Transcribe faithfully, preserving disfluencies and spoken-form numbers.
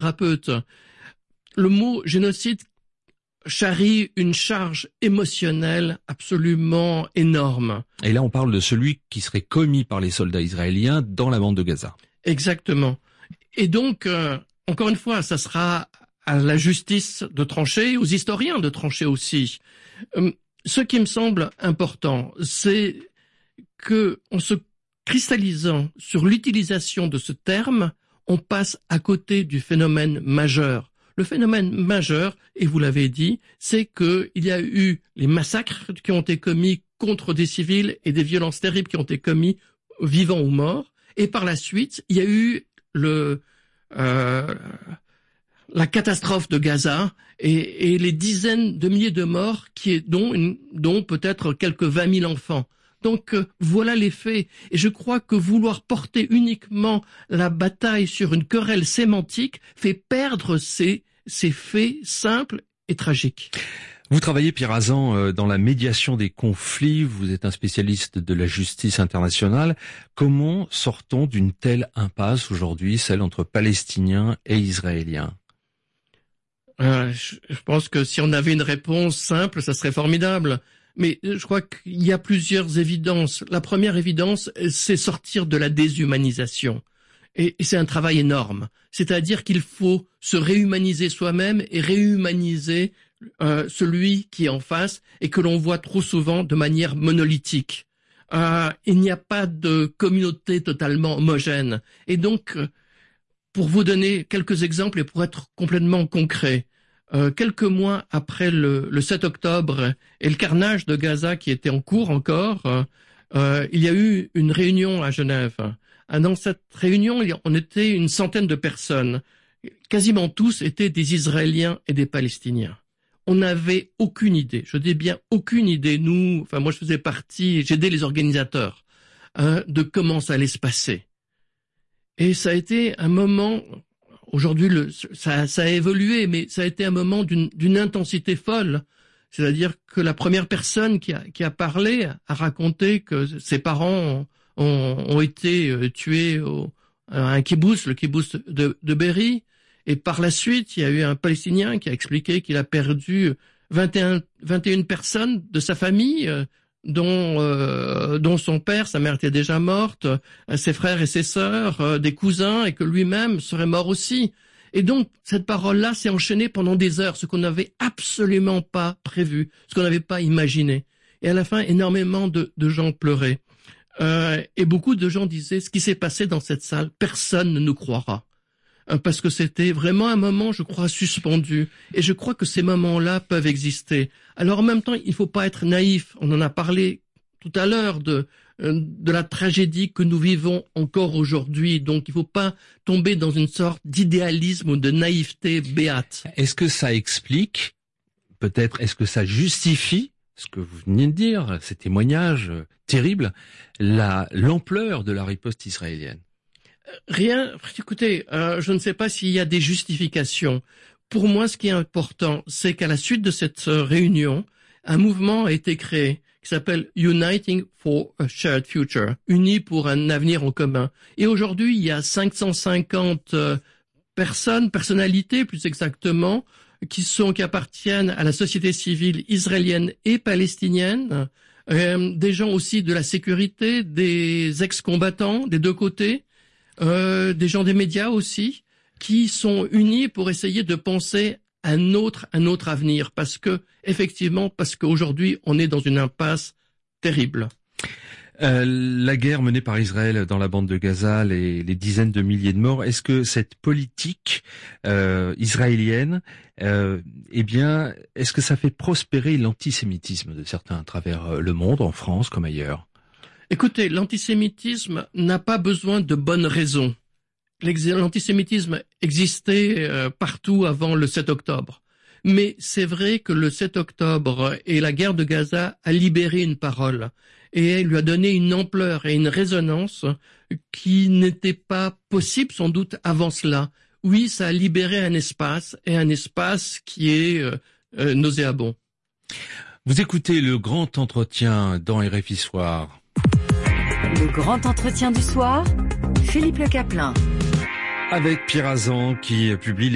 thérapeute. Le mot génocide charrie une charge émotionnelle absolument énorme. Et là, on parle de celui qui serait commis par les soldats israéliens dans la bande de Gaza. Exactement. Et donc, euh, encore une fois, ça sera à la justice de trancher, aux historiens de trancher aussi. Euh, ce qui me semble important, c'est que, en se cristallisant sur l'utilisation de ce terme, on passe à côté du phénomène majeur. Le phénomène majeur, et vous l'avez dit, c'est qu'il y a eu les massacres qui ont été commis contre des civils et des violences terribles qui ont été commis, vivants ou morts. Et par la suite, il y a eu le euh, la catastrophe de Gaza et, et les dizaines de milliers de morts, qui est, dont, une, dont peut-être quelques vingt mille enfants. Donc euh, voilà les faits. Et je crois que vouloir porter uniquement la bataille sur une querelle sémantique fait perdre ces, ces faits simples et tragiques. Vous travaillez, Pierre Azan, dans la médiation des conflits. Vous êtes un spécialiste de la justice internationale. Comment sort-on d'une telle impasse aujourd'hui, celle entre Palestiniens et Israéliens ? euh, je, je pense que si on avait une réponse simple, ça serait formidable. Mais je crois qu'il y a plusieurs évidences. La première évidence, c'est sortir de la déshumanisation. Et c'est un travail énorme. C'est-à-dire qu'il faut se réhumaniser soi-même et réhumaniser euh, celui qui est en face et que l'on voit trop souvent de manière monolithique. Euh, il n'y a pas de communauté totalement homogène. Et donc, pour vous donner quelques exemples et pour être complètement concret, Euh, quelques mois après le, le sept octobre et le carnage de Gaza qui était en cours encore, euh, il y a eu une réunion à Genève. Dans cette réunion, on était une centaine de personnes. Quasiment tous étaient des Israéliens et des Palestiniens. On n'avait aucune idée, je dis bien aucune idée, nous, enfin moi je faisais partie, j'aidais les organisateurs, hein, de comment ça allait se passer. Et ça a été un moment... Aujourd'hui, le, ça, ça a évolué, mais ça a été un moment d'une, d'une intensité folle. C'est-à-dire que la première personne qui a, qui a parlé a raconté que ses parents ont, ont, ont été tués au, à un kibboutz, le kibboutz de, de Be'eri. Et par la suite, il y a eu un Palestinien qui a expliqué qu'il a perdu vingt et un, vingt et une personnes de sa famille, dont euh, dont son père, sa mère était déjà morte, euh, ses frères et ses sœurs, euh, des cousins, et que lui-même serait mort aussi. Et donc, cette parole-là s'est enchaînée pendant des heures, ce qu'on n'avait absolument pas prévu, ce qu'on n'avait pas imaginé. Et à la fin, énormément de, de gens pleuraient. Euh, et beaucoup de gens disaient, ce qui s'est passé dans cette salle, personne ne nous croira. Parce que c'était vraiment un moment, je crois, suspendu. Et je crois que ces moments-là peuvent exister. Alors en même temps, il ne faut pas être naïf. On en a parlé tout à l'heure de, de la tragédie que nous vivons encore aujourd'hui. Donc il ne faut pas tomber dans une sorte d'idéalisme ou de naïveté béate. Est-ce que ça explique, peut-être, est-ce que ça justifie ce que vous venez de dire, ces témoignages terribles, la, l'ampleur de la riposte israélienne ? Rien, écoutez, euh, je ne sais pas s'il y a des justifications. Pour moi, ce qui est important, c'est qu'à la suite de cette euh, réunion, un mouvement a été créé qui s'appelle Uniting for a Shared Future, Unis pour un avenir en commun. Et aujourd'hui, il y a cinq cent cinquante euh, personnes, personnalités plus exactement, qui sont qui appartiennent à la société civile israélienne et palestinienne, euh, des gens aussi de la sécurité, des ex-combattants des deux côtés. Euh, des gens des médias aussi, qui sont unis pour essayer de penser un autre, un autre avenir, parce que effectivement, parce qu'aujourd'hui, on est dans une impasse terrible. Euh, la guerre menée par Israël dans la bande de Gaza, les, les dizaines de milliers de morts, est-ce que cette politique euh, israélienne, euh, eh bien, est-ce que ça fait prospérer l'antisémitisme de certains à travers le monde, en France comme ailleurs ? Écoutez, l'antisémitisme n'a pas besoin de bonnes raisons. L'antisémitisme existait euh, partout avant le sept octobre. Mais c'est vrai que le sept octobre et la guerre de Gaza a libéré une parole et lui a donné une ampleur et une résonance qui n'était pas possible sans doute avant cela. Oui, ça a libéré un espace et un espace qui est euh, euh, nauséabond. Vous écoutez le grand entretien dans R F I Soir. Le grand entretien du soir, Philippe Le Caplin. Avec Pierre Azan qui publie